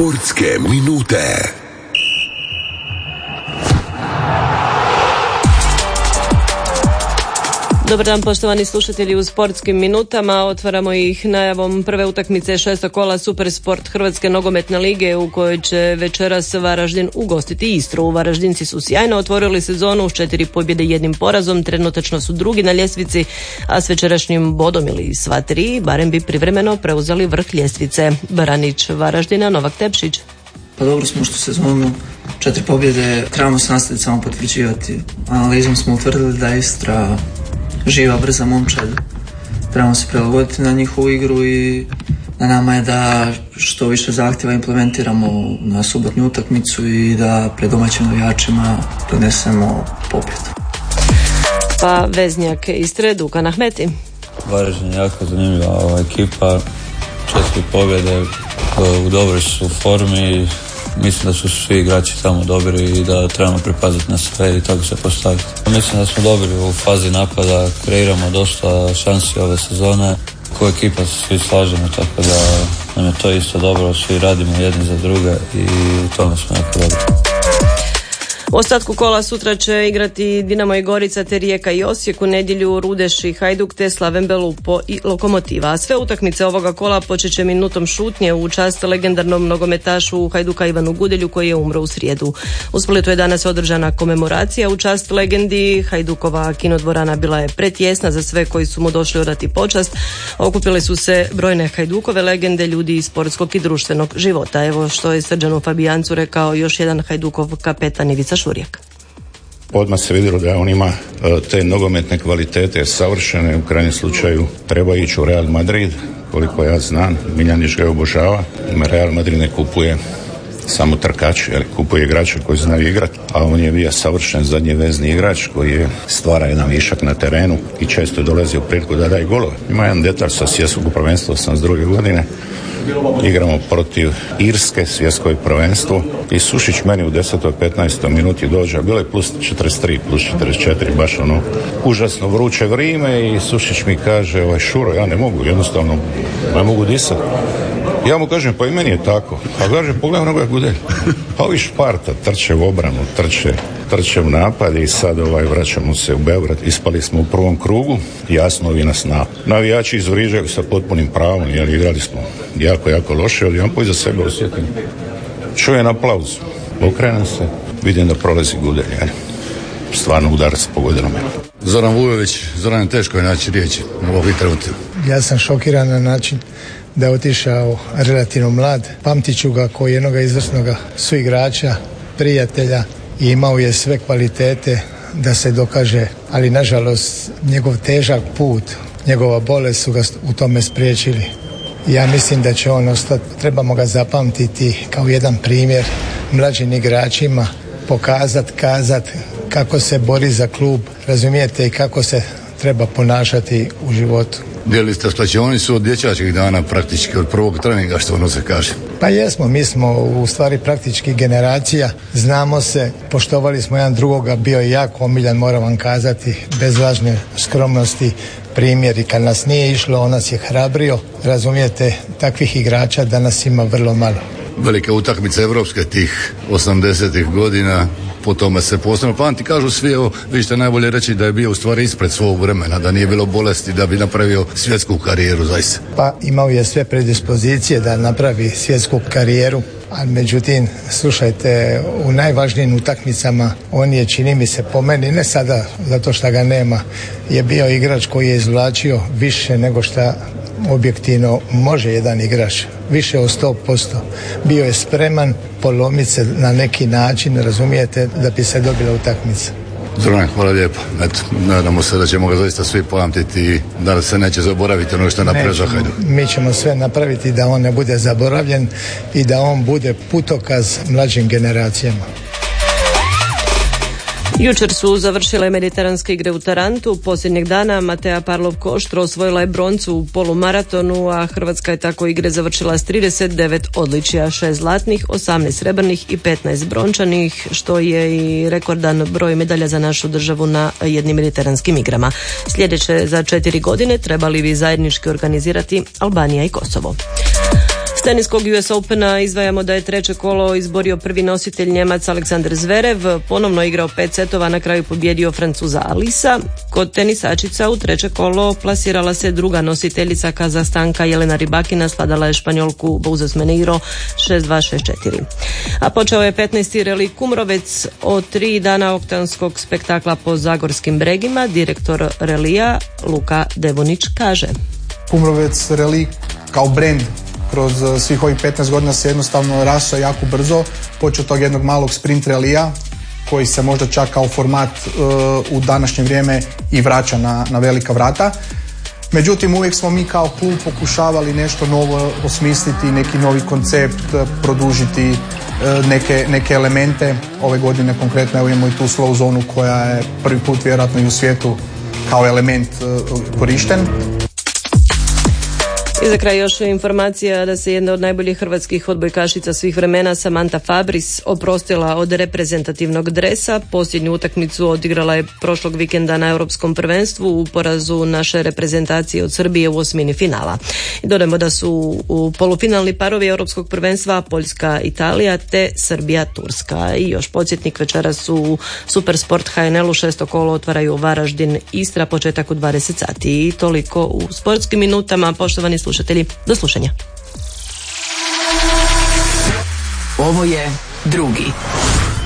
Sportske minute. Dobar dan poštovani slušatelji u sportskim minutama. Otvaramo ih najavom prve utakmice šestog kola Supersport Hrvatske nogometne lige u kojoj će večeras Varaždin ugostiti Istru. Varaždinci su sjajno otvorili sezonu uz 4 pobjede i 1 porazom. Trenutačno su drugi na ljestvici, a s večerašnjim bodom ili sva 3 barem bi privremeno preuzeli vrh ljestvice. Branič Varaždina Novak Tepšić. Pa dobro smo što sezonu 4 pobjede, trebamo se nastaviti samo potvrđivati. Analizom smo utvrdili da je Istra živa, brza momčad. Trebamo se prilagoditi na njihovu igru i na nama je da što više zahtjeva implementiramo na subotnju utakmicu i da pred domaćim navijačima donesemo pobjedu. Pa veznjak Istre Dukan Ahmeti. Varaždin je jako zanimljiva ekipa, 4 pobjede, u dobroj su formi. Mislim da su svi igrači tamo dobri i da trebamo pripaziti na sve i tako se postaviti. Mislim da smo dobri u fazi napada, kreiramo dosta šansi ove sezone. Ko ekipa se svi slažemo, tako da nam je to isto dobro, svi radimo jedni za druge i u tome smo jako dobri. U ostatku kola sutra će igrati Dinamo i Gorica te Rijeka i Osijek, u nedjelju Rudeš i Hajduk te Slaven Belupo i Lokomotiva. A sve utakmice ovoga kola počet će minutom šutnje u čast legendarnom nogometašu Hajduka Ivanu Gudelju koji je umro u srijedu. U Splitu je danas održana komemoracija u čast legendi. Hajdukova kinodvorana bila je pretjesna za sve koji su mu došli odati počast. Okupile su se brojne Hajdukove legende, ljudi iz sportskog i društvenog života. Evo što je Srđanu Fabijancu rekao još jedan Hajdukov kapetan Ivica Šurjak. Odmah se vidjelo da on ima te nogometne kvalitete savršene, u krajnjem slučaju treba ići u Real Madrid, koliko ja znam, Miljanić ga obožava. Real Madrid ne kupuje samo trkači, ali kupuje igrače koji znaju igrati, a on je bio savršen zadnji vezni igrač koji je stvara jedan višak na terenu i često je dolazio u priliku da daje golove. Ima jedan detalj sa svjetskog prvenstva 82. godine. Igramo protiv Irske, svjetsko prvenstvo, i Sušić meni u 10. 15. minuti dođe, bilo je plus 43, plus 44, baš ono užasno vruće vrijeme, i Sušić mi kaže, Šuro, ja ne mogu, jednostavno ne mogu disati. Ja mu kažem, pa i meni je tako. A kaže, pogledaj onoga Gudelj. Pa ovi Šparta trče u obranu, trče u napad i sad vraćamo se u Beograd. Ispali smo u prvom krugu, jasno vi nas navijači izvriđaju sa potpunim pravom, jer igrali smo jako loše, ali ja iza sebe osjetim. Čujem aplauz, okrenem se, vidim da prolazi Gudelj. Stvarno udarac pogodilo me. Zoran Vujović, Zoran, teško je naći riječi u ovih trenutka. Ja sam šokiran na način da je otišao relativno mlad. Pamtit ću ga kao jednoga izvrsnog suigrača, prijatelja, i imao je sve kvalitete da se dokaže, ali nažalost njegov težak put, njegova bolest su ga u tome spriječili. Ja mislim da će on ostati, trebamo ga zapamtiti kao jedan primjer mlađim igračima, pokazati, kazati kako se bori za klub, razumijete, i kako se treba ponašati u životu. Dijeli ste slačionicu od dječačkih dana praktički, od prvog treninga, što ono se kaže. Pa jesmo, mi smo u stvari praktički generacija, znamo se, poštovali smo jedan drugoga, bio je jako omiljan, moram vam kazati, bez lažne skromnosti, primjer, i kad nas nije išlo, on nas je hrabrio, razumijete, takvih igrača danas ima vrlo malo. Velike utakmice evropske tih 80-ih godina, po tome se posebno pamti. Kažu svi, evo, vi ćete najbolje reći da je bio u stvari ispred svog vremena, da nije bilo bolesti, da bi napravio svjetsku karijeru zaista. Pa imao je sve predispozicije da napravi svjetsku karijeru, ali međutim, slušajte, u najvažnijim utakmicama on je, čini mi se po meni, ne sada zato što ga nema, je bio igrač koji je izvlačio više nego što objektivno može jedan igrač, više od 100%. Bio je spreman polomiti se na neki način, razumijete, da bi se dobila utakmica. Zoran, hvala lijepo. Eto, nadamo se da ćemo ga zaista svi pamtiti i da se neće zaboraviti ono što je napravio za Hajduk. Mi ćemo sve napraviti da on ne bude zaboravljen i da on bude putokaz mlađim generacijama. Jučer su završile mediteranske igre u Tarantu. Posljednjeg dana Matea Parlov-Koštro osvojila je broncu u polumaratonu, a Hrvatska je tako igre završila s 39 odličija, 6 zlatnih, 18 srebrnih i 15 brončanih, što je i rekordan broj medalja za našu državu na jednim mediteranskim igrama. Sljedeće za 4 godine trebali bi zajednički organizirati Albanija i Kosovo. Teniskog US Opena izdvajamo da je treće kolo izborio prvi nositelj Njemac Aleksandar Zverev, ponovno igrao 5 setova, na kraju pobjedio Francuza Alisa. Kod tenisačica u treće kolo plasirala se druga nositeljica Kazahstanka Jelena Rybakina, svladala je Španjolku Bouzes Meneiro 6-2-6-4. A počeo je 15. reli Kumrovec od 3 dana oktanskog spektakla po zagorskim bregima. Direktor relija Luka Devonić kaže: Kumrovec reli kao brend kroz svih ovih 15 godina se jednostavno rasao jako brzo, počeo tog jednog malog sprint relija koji se možda čak kao format u današnje vrijeme i vraća na velika vrata. Međutim, uvijek smo mi kao klub pokušavali nešto novo osmisliti, neki novi koncept, produžiti neke elemente. Ove godine konkretno evo imamo i tu slow zonu koja je prvi put vjerojatno i u svijetu kao element korišten. I za kraj još informacija da se jedna od najboljih hrvatskih odbojkašica svih vremena, Samantha Fabris, oprostila od reprezentativnog dresa. Posljednju utakmicu odigrala je prošlog vikenda na Europskom prvenstvu u porazu naše reprezentacije od Srbije u osmini finala. I dodajmo da su u polufinalni parovi Europskog prvenstva Poljska Italija te Srbija Turska. I još podsjetnik, večeras u Supersport HNL-u 6. kolo otvaraju Varaždin Istra, početak u 20 sati. I toliko u sportskim minutama, poštovani slušatelji, do slušanja. Ovo je drugi.